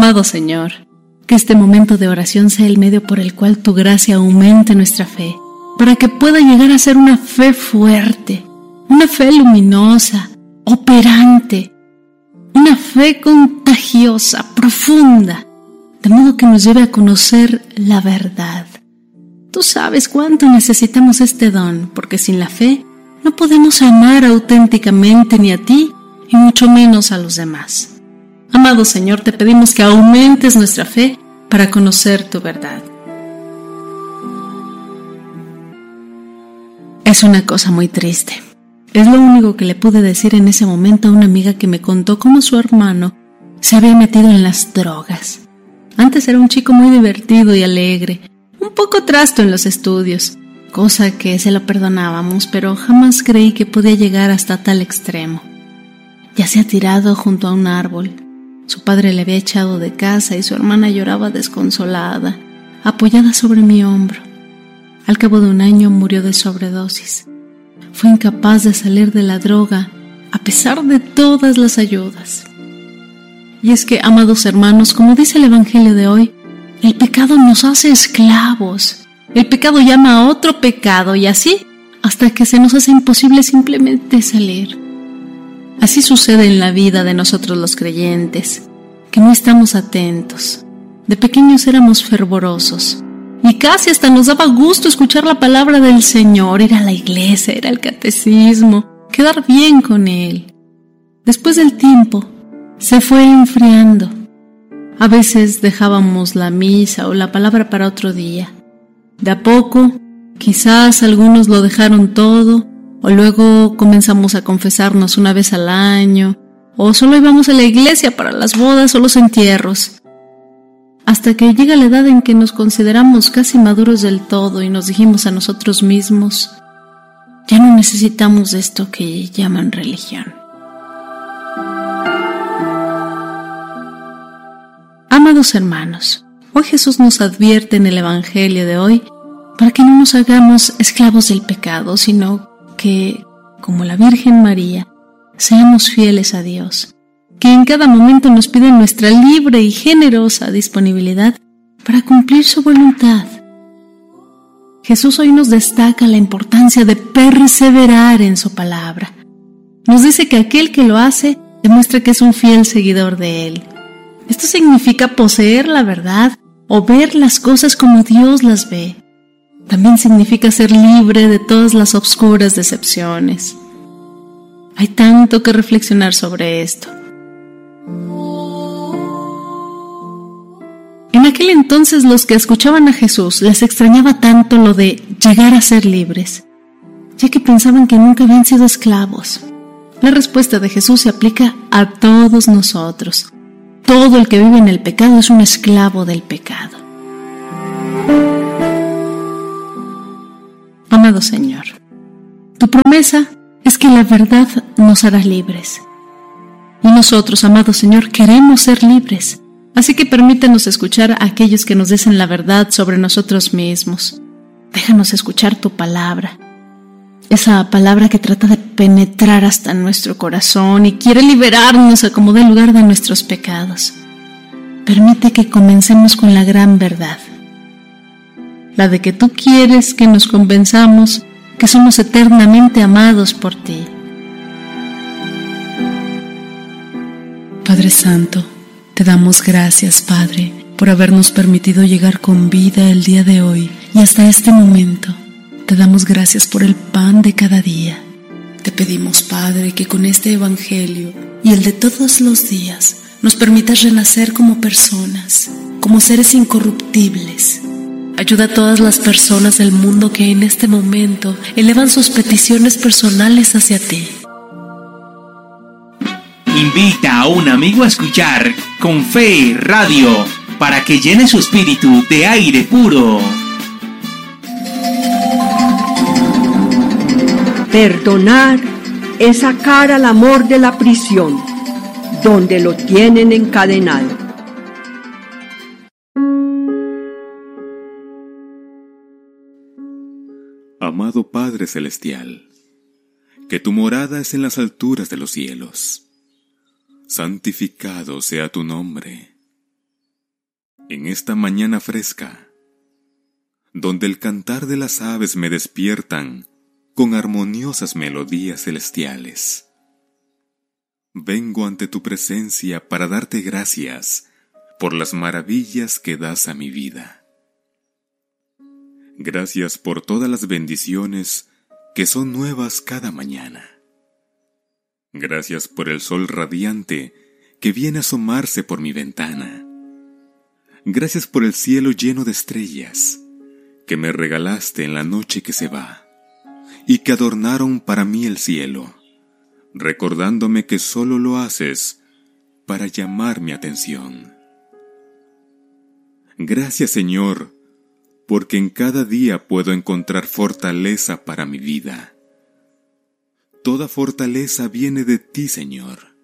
Amado Señor, que este momento de oración sea el medio por el cual tu gracia aumente nuestra fe, para que pueda llegar a ser una fe fuerte, una fe luminosa, operante, una fe contagiosa, profunda, de modo que nos lleve a conocer la verdad. Tú sabes cuánto necesitamos este don, porque sin la fe no podemos amar auténticamente ni a ti, y mucho menos a los demás. Amado Señor, te pedimos que aumentes nuestra fe para conocer tu verdad. Es una cosa muy triste. Es lo único que le pude decir en ese momento a una amiga que me contó cómo su hermano se había metido en las drogas. Antes era un chico muy divertido y alegre, un poco trasto en los estudios, cosa que se lo perdonábamos, pero jamás creí que podía llegar hasta tal extremo. Ya se ha tirado junto a un árbol. Su padre le había echado de casa y su hermana lloraba desconsolada, apoyada sobre mi hombro. Al cabo de un año murió de sobredosis. Fue incapaz de salir de la droga a pesar de todas las ayudas. Y es que, amados hermanos, como dice el Evangelio de hoy, el pecado nos hace esclavos. El pecado llama a otro pecado y así hasta que se nos hace imposible simplemente salir. Así sucede en la vida de nosotros los creyentes, que no estamos atentos. De pequeños éramos fervorosos y casi hasta nos daba gusto escuchar la palabra del Señor, ir a la iglesia, ir al catecismo, quedar bien con Él. Después del tiempo, se fue enfriando. A veces dejábamos la misa o la palabra para otro día. De a poco, quizás algunos lo dejaron todo, o luego comenzamos a confesarnos una vez al año, o solo íbamos a la iglesia para las bodas o los entierros. Hasta que llega la edad en que nos consideramos casi maduros del todo y nos dijimos a nosotros mismos, ya no necesitamos esto que llaman religión. Amados hermanos, hoy Jesús nos advierte en el Evangelio de hoy para que no nos hagamos esclavos del pecado, sino que, como la Virgen María, seamos fieles a Dios, que en cada momento nos pide nuestra libre y generosa disponibilidad para cumplir su voluntad. Jesús hoy nos destaca la importancia de perseverar en su palabra. Nos dice que aquel que lo hace demuestra que es un fiel seguidor de Él. Esto significa poseer la verdad o ver las cosas como Dios las ve. También significa ser libre de todas las obscuras decepciones. Hay tanto que reflexionar sobre esto. En aquel entonces los que escuchaban a Jesús les extrañaba tanto lo de llegar a ser libres, ya que pensaban que nunca habían sido esclavos. La respuesta de Jesús se aplica a todos nosotros. Todo el que vive en el pecado es un esclavo del pecado. Amado Señor, tu promesa es que la verdad nos hará libres. Y nosotros, amado Señor, queremos ser libres. Así que permítanos escuchar a aquellos que nos dicen la verdad sobre nosotros mismos. Déjanos escuchar tu palabra. Esa palabra que trata de penetrar hasta nuestro corazón y quiere liberarnos a como dé lugar de nuestros pecados. Permite que comencemos con la gran verdad. La de que tú quieres que nos convenzamos que somos eternamente amados por ti. Padre Santo, te damos gracias, Padre, por habernos permitido llegar con vida el día de hoy y hasta este momento. Te damos gracias por el pan de cada día. Te pedimos, Padre, que con este Evangelio y el de todos los días nos permitas renacer como personas, como seres incorruptibles. Ayuda a todas las personas del mundo que en este momento elevan sus peticiones personales hacia ti. Invita a un amigo a escuchar Con Fe Radio para que llene su espíritu de aire puro. Perdonar es sacar al amor de la prisión, donde lo tienen encadenado. Amado Padre Celestial, que tu morada es en las alturas de los cielos. Santificado sea tu nombre. en esta mañana fresca, donde el cantar de las aves me despiertan con armoniosas melodías celestiales. Vengo ante tu presencia para darte gracias por las maravillas que das a mi vida. Gracias por todas las bendiciones que son nuevas cada mañana. Gracias por el sol radiante que viene a asomarse por mi ventana. Gracias por el cielo lleno de estrellas que me regalaste en la noche que se va y que adornaron para mí el cielo, recordándome que solo lo haces para llamar mi atención. Gracias, Señor, porque en cada día puedo encontrar fortaleza para mi vida. Toda fortaleza viene de ti, Señor.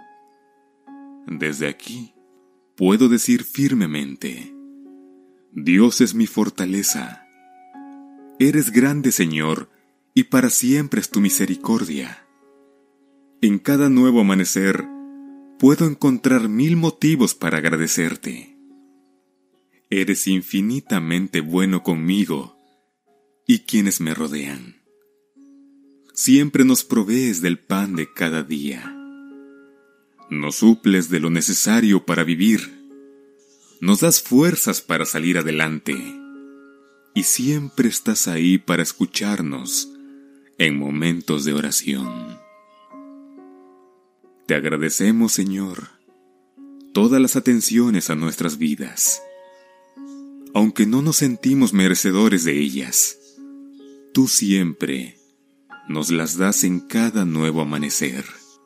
Desde aquí puedo decir firmemente: Dios es mi fortaleza. Eres grande, Señor, y para siempre es tu misericordia. En cada nuevo amanecer puedo encontrar 1000 motivos para agradecerte. Eres infinitamente bueno conmigo y quienes me rodean. Siempre nos provees del pan de cada día. Nos suples de lo necesario para vivir. Nos das fuerzas para salir adelante. Y siempre estás ahí para escucharnos en momentos de oración. Te agradecemos, Señor, todas las atenciones a nuestras vidas. Aunque no nos sentimos merecedores de ellas, tú siempre nos las das en cada nuevo amanecer.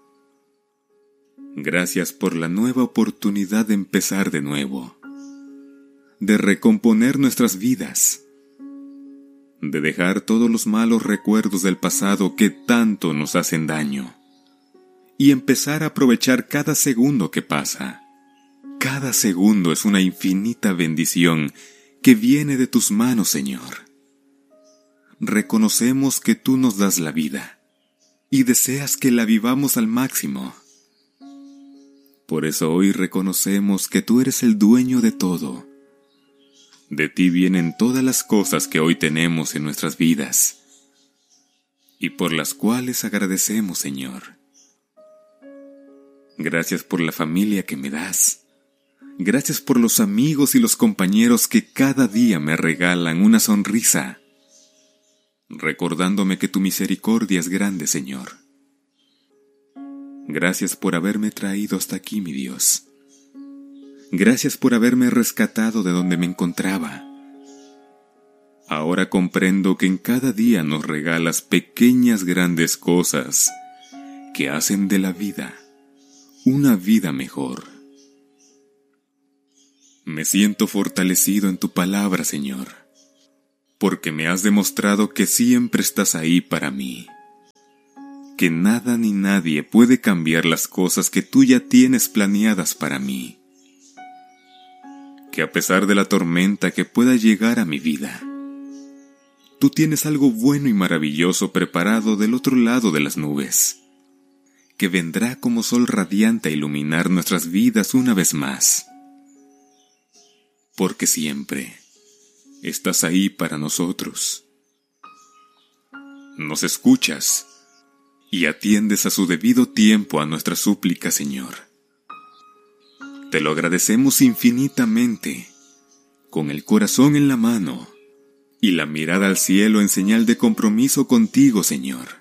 Gracias por la nueva oportunidad de empezar de nuevo, de recomponer nuestras vidas, de dejar todos los malos recuerdos del pasado que tanto nos hacen daño y empezar a aprovechar cada segundo que pasa. Cada segundo es una infinita bendición que viene de tus manos, Señor. Reconocemos que tú nos das la vida y deseas que la vivamos al máximo. Por eso hoy reconocemos que tú eres el dueño de todo. De ti vienen todas las cosas que hoy tenemos en nuestras vidas y por las cuales agradecemos, Señor. Gracias por la familia que me das. Gracias por los amigos y los compañeros que cada día me regalan una sonrisa, recordándome que tu misericordia es grande, Señor. Gracias por haberme traído hasta aquí, mi Dios. Gracias por haberme rescatado de donde me encontraba. Ahora comprendo que en cada día nos regalas pequeñas grandes cosas que hacen de la vida una vida mejor. Me siento fortalecido en tu palabra, Señor, porque me has demostrado que siempre estás ahí para mí, que nada ni nadie puede cambiar las cosas que tú ya tienes planeadas para mí, que a pesar de la tormenta que pueda llegar a mi vida, tú tienes algo bueno y maravilloso preparado del otro lado de las nubes, que vendrá como sol radiante a iluminar nuestras vidas una vez más. Porque siempre estás ahí para nosotros. Nos escuchas y atiendes a su debido tiempo a nuestra súplica, Señor. Te lo agradecemos infinitamente, con el corazón en la mano y la mirada al cielo en señal de compromiso contigo, Señor.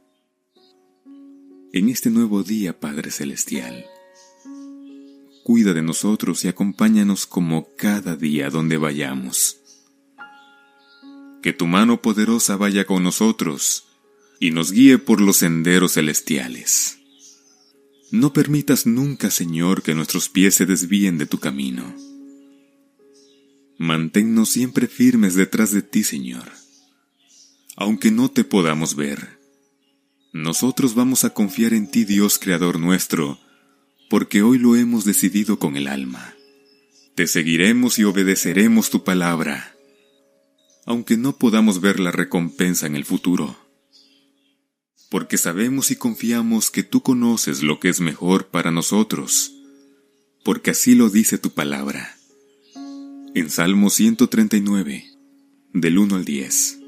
En este nuevo día, Padre Celestial, cuida de nosotros y acompáñanos como cada día donde vayamos. Que tu mano poderosa vaya con nosotros y nos guíe por los senderos celestiales. No permitas nunca, Señor, que nuestros pies se desvíen de tu camino. Manténnos siempre firmes detrás de ti, Señor. Aunque no te podamos ver, nosotros vamos a confiar en ti, Dios Creador nuestro, porque hoy lo hemos decidido con el alma. Te seguiremos y obedeceremos tu palabra, aunque no podamos ver la recompensa en el futuro, porque sabemos y confiamos que tú conoces lo que es mejor para nosotros, porque así lo dice tu palabra, En Salmo 139, del 1 al 10.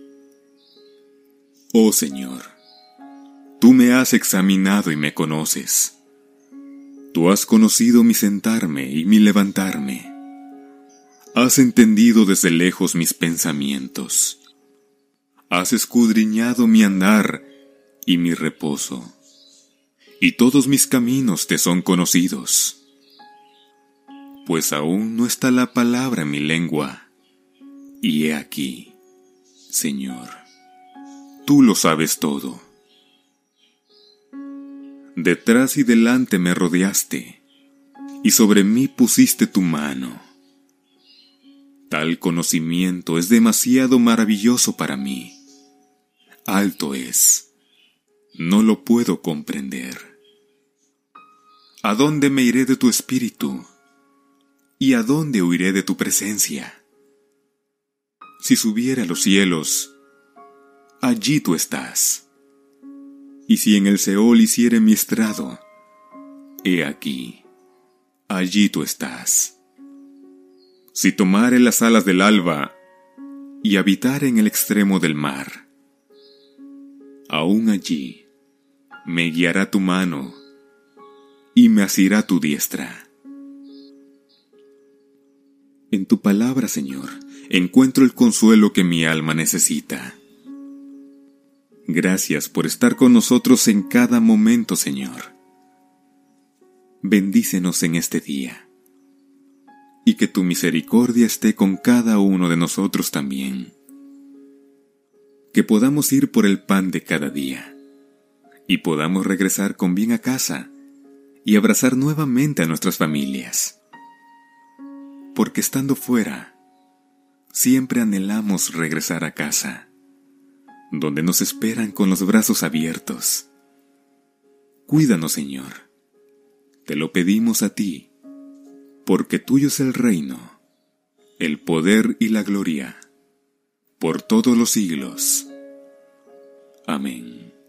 Oh Señor, tú me has examinado y me conoces. Tú has conocido mi sentarme y mi levantarme. Has entendido desde lejos mis pensamientos. Has escudriñado mi andar y mi reposo. Y todos mis caminos te son conocidos. Pues aún no está la palabra en mi lengua. Y he aquí, Señor, tú lo sabes todo. Detrás y delante me rodeaste, y sobre mí pusiste tu mano. Tal conocimiento es demasiado maravilloso para mí. Alto es, no lo puedo comprender. ¿A dónde me iré de tu espíritu? ¿Y a dónde huiré de tu presencia? Si subiera a los cielos, allí tú estás. Y si en el Seol hiciere mi estrado, he aquí, allí tú estás. Si tomare las alas del alba y habitare en el extremo del mar, aún allí me guiará tu mano y me asirá tu diestra. En tu palabra, Señor, encuentro el consuelo que mi alma necesita. Gracias por estar con nosotros en cada momento, Señor. Bendícenos en este día, y que tu misericordia esté con cada uno de nosotros también. Que podamos ir por el pan de cada día, y podamos regresar con bien a casa, y abrazar nuevamente a nuestras familias. Porque estando fuera, siempre anhelamos regresar a casa, donde nos esperan con los brazos abiertos. Cuídanos, Señor. Te lo pedimos a ti, porque tuyo es el reino, el poder y la gloria, por todos los siglos. Amén.